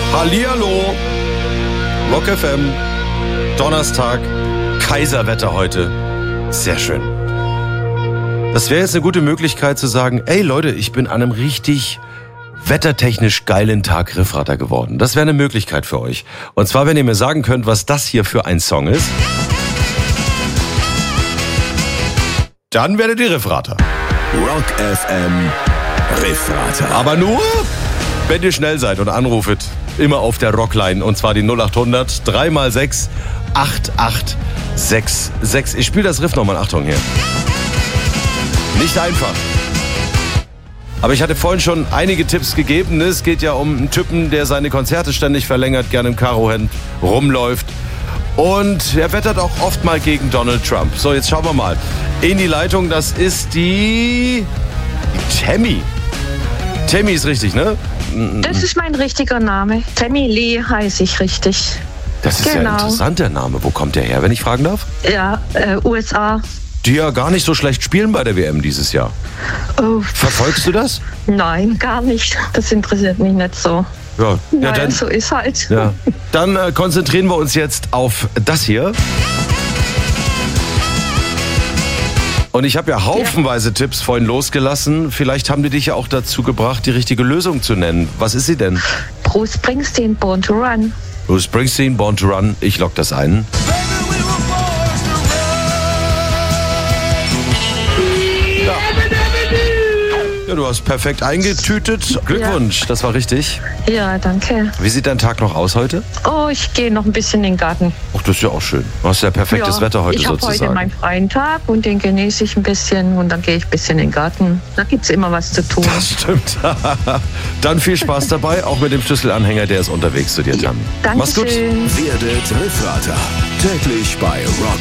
Hallihallo, Rock FM, Donnerstag, Kaiserwetter heute. Sehr schön. Das wäre jetzt eine gute Möglichkeit zu sagen, ey Leute, ich bin an einem richtig wettertechnisch geilen Tag Riffratter geworden. Das wäre eine Möglichkeit für euch. Und zwar, wenn ihr mir sagen könnt, was das hier für ein Song ist, dann werdet ihr Riffratter. Rock FM Riffratter. Aber nur, wenn ihr schnell seid und anrufet, immer auf der Rockline. Und zwar die 0800 3x6 8866. Ich spiele das Riff nochmal. Achtung hier. Nicht einfach. Aber ich hatte vorhin schon einige Tipps gegeben. Es geht ja um einen Typen, der seine Konzerte ständig verlängert, gerne im Karohemd rumläuft. Und er wettert auch oft mal gegen Donald Trump. So, jetzt schauen wir mal in die Leitung. Das ist die Tammy. Tammy ist richtig, ne? Das ist mein richtiger Name. Tammy Lee heiße ich richtig. Das ist ja interessant, der Name. Wo kommt der her, wenn ich fragen darf? Ja, USA. Die ja gar nicht so schlecht spielen bei der WM dieses Jahr. Oh. Verfolgst du das? Nein, gar nicht. Das interessiert mich nicht so. Ja, Naja, dann, so ist halt. ja. Dann konzentrieren wir uns jetzt auf das hier. Und ich habe ja haufenweise Tipps vorhin losgelassen. Vielleicht haben die dich ja auch dazu gebracht, die richtige Lösung zu nennen. Was ist sie denn? Bruce Springsteen, Born to Run. Bruce Springsteen, Born to Run. Ich lock das ein. Ja, du hast perfekt eingetütet. Glückwunsch, das war richtig. Ja, danke. Wie sieht dein Tag noch aus heute? Oh, ich gehe noch ein bisschen in den Garten. Ach, das ist ja auch schön. Du hast ja perfektes Wetter heute ich sozusagen. Ich habe heute meinen freien Tag und den genieße ich ein bisschen und dann gehe ich ein bisschen in den Garten. Da gibt es immer was zu tun. Das stimmt. Dann viel Spaß dabei, auch mit dem Schlüsselanhänger, der ist unterwegs zu dir, Tammy. Dankeschön. Mach's gut. Werdet Riffratter. Täglich bei Rock